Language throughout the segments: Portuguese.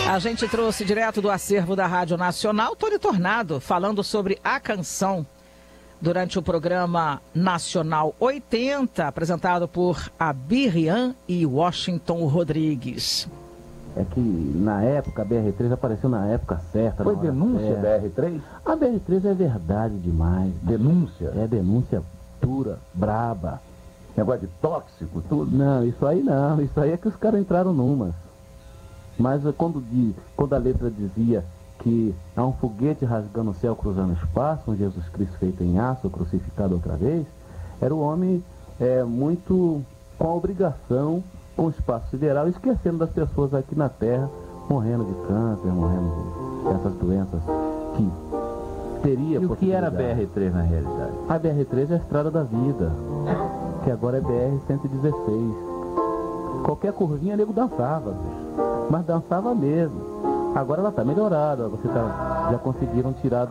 A gente trouxe direto do acervo da Rádio Nacional, Tony Tornado, falando sobre a canção durante o programa Nacional 80, apresentado por Abirrian e Washington Rodrigues. É que na época a BR-3 apareceu na época certa. Foi denúncia BR-3? A BR-3 é verdade demais. Denúncia? É denúncia pura, braba. Negócio de tóxico, tudo? Não, isso aí não. Isso aí é que os caras entraram numas. Mas quando a letra dizia que há um foguete rasgando o céu, cruzando o espaço, um Jesus Cristo feito em aço, crucificado outra vez, era o homem muito com a obrigação com o espaço sideral, esquecendo das pessoas aqui na Terra, morrendo de câncer, morrendo dessas doenças que teria possibilidade. E o que era a BR-3 na realidade? A BR-3 é a estrada da vida, que agora é BR-116. Qualquer curvinha, nego dançava, bicho. Mas dançava mesmo. Agora ela está melhorada, já conseguiram tirar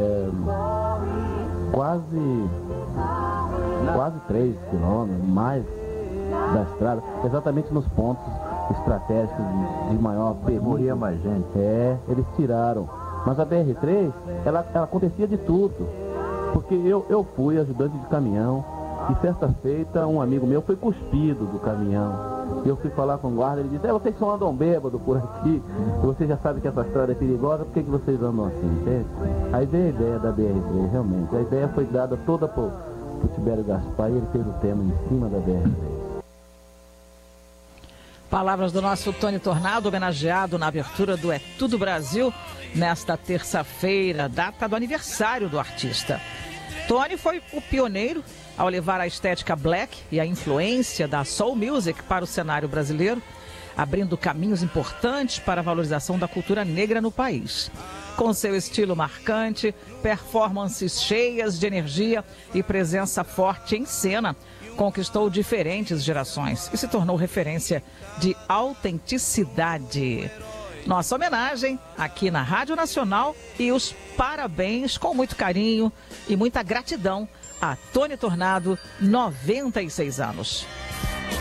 quase 3 quilômetros, mais da estrada, exatamente nos pontos estratégicos de maior perigo. Morria mais gente. Eles tiraram. Mas a BR-3, ela acontecia de tudo. Porque eu fui ajudante de caminhão e certa feita um amigo meu foi cuspido do caminhão. Eu fui falar com o guarda, ele disse, vocês só andam bêbado por aqui, vocês já sabem que essa estrada é perigosa, por que vocês andam assim, entende? Aí veio a ideia da BR-3, realmente. A ideia foi dada toda por Tibério Gaspar e ele fez o tema em cima da BR-3. Palavras do nosso Tony Tornado, homenageado na abertura do É Tudo Brasil, nesta terça-feira, data do aniversário do artista. Tony foi o pioneiro ao levar a estética black e a influência da soul music para o cenário brasileiro, abrindo caminhos importantes para a valorização da cultura negra no país. Com seu estilo marcante, performances cheias de energia e presença forte em cena, conquistou diferentes gerações e se tornou referência de autenticidade. Nossa homenagem aqui na Rádio Nacional e os parabéns com muito carinho e muita gratidão a Tony Tornado, 96 anos.